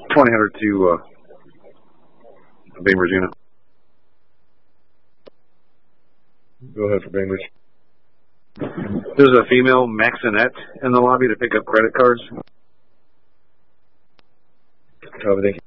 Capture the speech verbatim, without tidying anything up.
twenty hundred to uh, Bainbridge unit. Go ahead for Bainbridge. There's a female Maxinette in the lobby to pick up credit cards. Copy, thank you.